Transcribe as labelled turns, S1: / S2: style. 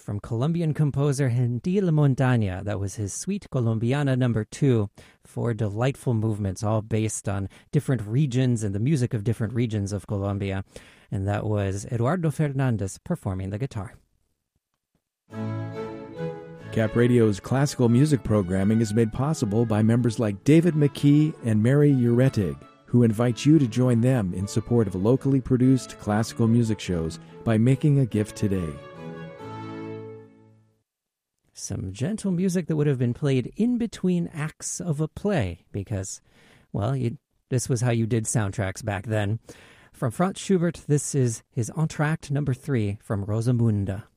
S1: from Colombian composer Gentil Montaña. That was his Suite Colombiana No. 2, 4 delightful movements, all based on different regions and the music of different regions of Colombia. And that was Eduardo Fernandez performing the guitar.
S2: Cap Radio's classical music programming is made possible by members like David McKee and Mary Uretig, who invite you to join them in support of locally produced classical music shows by making a gift today.
S1: Some gentle music that would have been played in between acts of a play because, well, this was how you did soundtracks back then. From Franz Schubert, this is his Entr'acte No. 3 from Rosamunde.